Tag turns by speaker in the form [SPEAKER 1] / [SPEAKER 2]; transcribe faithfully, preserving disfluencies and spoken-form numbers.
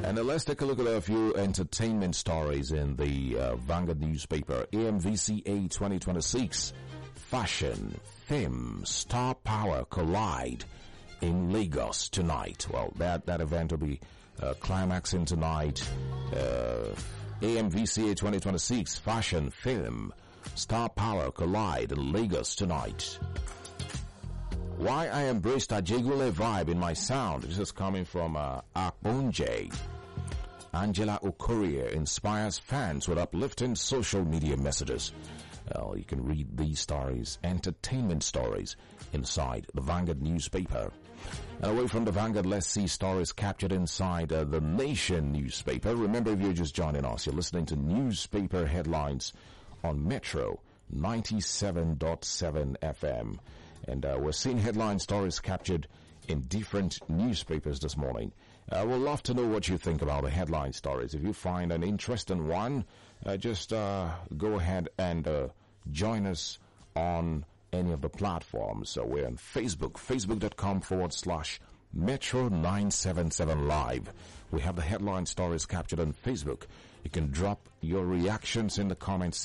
[SPEAKER 1] And uh, let's take a look at a few entertainment stories in the uh, Vanguard newspaper. A M V C A twenty twenty-six. Fashion, fame, star power collide in Lagos tonight. Well, that, that event will be uh, climaxing tonight. Uh, A M V C A twenty twenty-six. Fashion, fame, star power collide in Lagos tonight. Why I embraced a Jigule vibe in my sound. This is coming from uh, Akbonje. Angela Okorie inspires fans with uplifting social media messages. Well, you can read these stories, entertainment stories, inside the Vanguard newspaper. And away from the Vanguard, let's see stories captured inside uh, the Nation newspaper. Remember, if you're just joining us, you're listening to newspaper headlines on Metro ninety-seven point seven F M. And uh, we're seeing headline stories captured in different newspapers this morning. Uh, we'd love to know what you think about the headline stories. If you find an interesting one, uh, just uh, go ahead and uh, join us on any of the platforms. So we're on Facebook, facebook.com forward slash Metro nine seven seven Live. We have the headline stories captured on Facebook. You can drop your reactions in the comments